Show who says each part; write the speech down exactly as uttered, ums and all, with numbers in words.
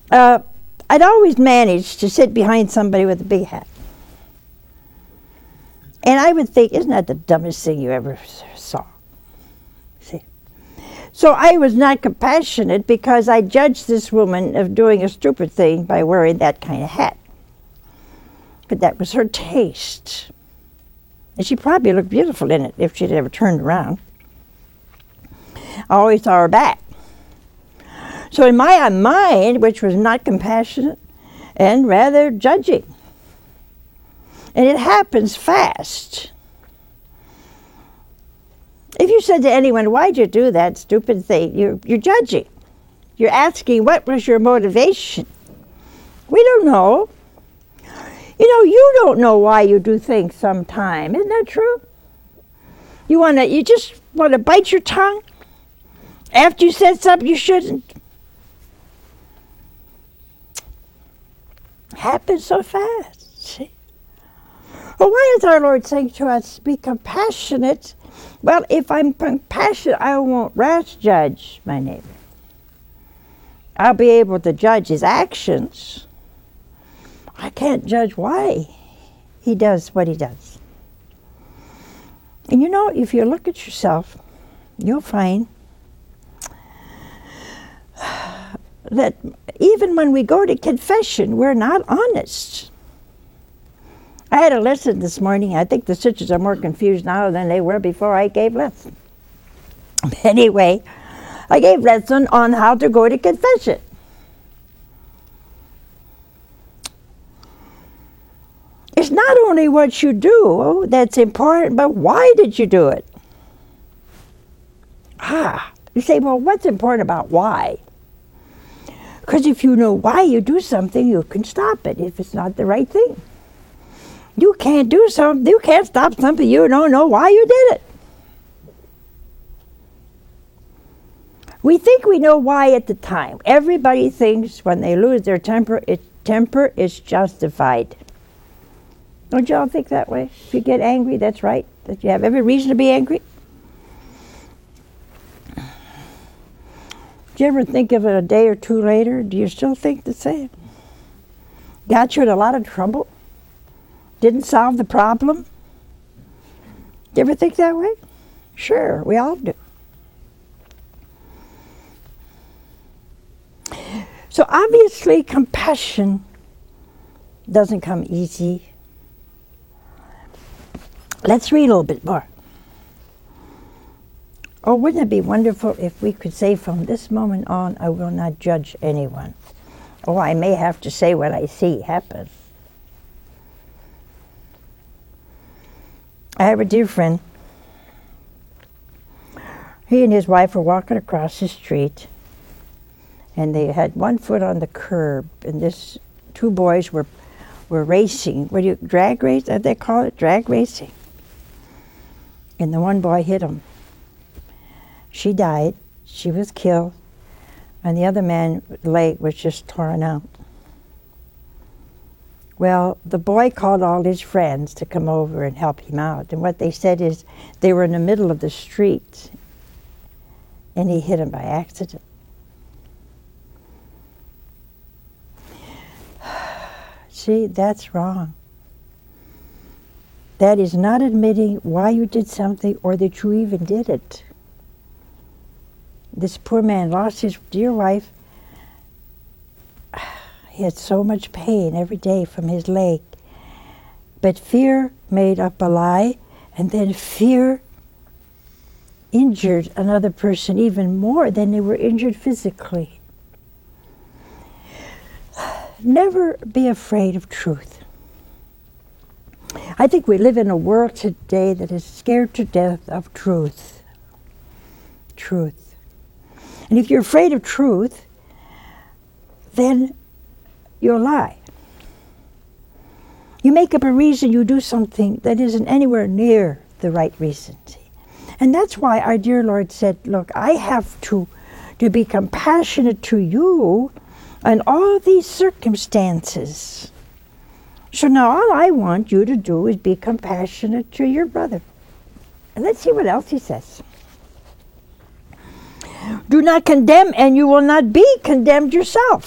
Speaker 1: uh, I'd always managed to sit behind somebody with a big hat. And I would think, isn't that the dumbest thing you ever saw? See? So I was not compassionate because I judged this woman of doing a stupid thing by wearing that kind of hat. But that was her taste. And she probably looked beautiful in it if she'd ever turned around. I always saw her back. So in my mind, which was not compassionate and rather judging, and it happens fast. If you said to anyone, why'd you do that stupid thing? You're, you're judging. You're asking, what was your motivation? We don't know. You know, you don't know why you do things sometime. Isn't that true? You wanna, you just want to bite your tongue after you said something you shouldn't. Happens so fast. See? Well, why is our Lord saying to us, be compassionate? Well, if I'm compassionate, I won't rash judge my neighbor. I'll be able to judge his actions. I can't judge why he does what he does. And you know, if you look at yourself, you'll find that even when we go to confession, we're not honest. I had a lesson this morning. I think the sisters are more confused now than they were before I gave lesson. Anyway, I gave lesson on how to go to confession. It's not only what you do that's important, but why did you do it? Ah, you say, well, what's important about why? Because if you know why you do something, you can stop it if it's not the right thing. You can't do something, you can't stop something you don't know why you did it. We think we know why at the time. Everybody thinks when they lose their temper, it, temper is justified. Don't you all think that way? If you get angry, that's right. That you have every reason to be angry. Do you ever think of it a day or two later? Do you still think the same? Got you in a lot of trouble? Didn't solve the problem? Do you ever think that way? Sure, we all do. So obviously compassion doesn't come easy. Let's read a little bit more. Oh, wouldn't it be wonderful if we could say from this moment on, I will not judge anyone. Oh, I may have to say what I see happen. I have a dear friend. He and his wife were walking across the street, and they had one foot on the curb, and this two boys were were racing. What do you, drag race, as they call it? Drag racing. And the one boy hit him. She died, she was killed, and the other man's leg was just torn out. Well, the boy called all his friends to come over and help him out. And what they said is they were in the middle of the street and he hit him by accident. See, that's wrong. That is not admitting why you did something or that you even did it. This poor man lost his dear wife. He had so much pain every day from his leg. But fear made up a lie, and then fear injured another person even more than they were injured physically. Never be afraid of truth. I think we live in a world today that is scared to death of truth. Truth. And if you're afraid of truth, then you'll lie. You make up a reason you do something that isn't anywhere near the right reason. And that's why our dear Lord said, look, I have to, to be compassionate to you in all these circumstances. So now all I want you to do is be compassionate to your brother. And let's see what else he says. Do not condemn, and you will not be condemned yourself.